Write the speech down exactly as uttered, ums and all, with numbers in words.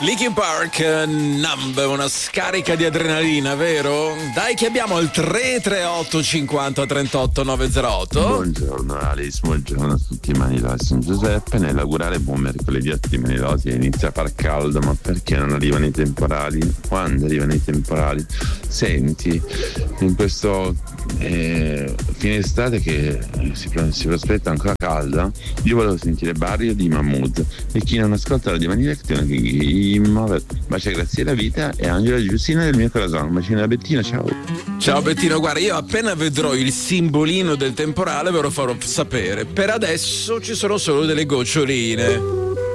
Linkin Park, Numb, una scarica di adrenalina, vero? Dai che abbiamo il tre tre otto cinquanta trentotto novecentotto. Buongiorno Alice, buongiorno a tutti i manilosi. Sono Giuseppe, nell'augurare buon mercoledì a tutti i manilosi. Inizia a far caldo, ma perché non arrivano i temporali? Quando arrivano i temporali? Senti, in questo eh, fine estate che si, si prospetta ancora calda, io volevo sentire Barrio di Mahmood, e chi non ascolta la Divani Lezione che bacia Graziella Vita e Angela Giustina del mio corazon. Un bacino da Bettina, ciao. Ciao Bettino, guarda, io appena vedrò il simbolino del temporale ve lo farò sapere. Per adesso ci sono solo delle goccioline.